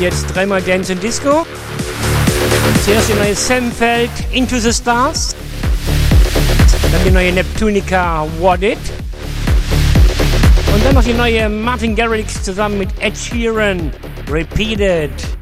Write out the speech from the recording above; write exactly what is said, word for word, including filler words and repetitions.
jetzt dreimal Dance and Disco. Zuerst die neue Semfeld Into the Stars. Dann die neue Neptunica What It. Und dann noch die neue Martin Garrix zusammen mit Ed Sheeran Repeated.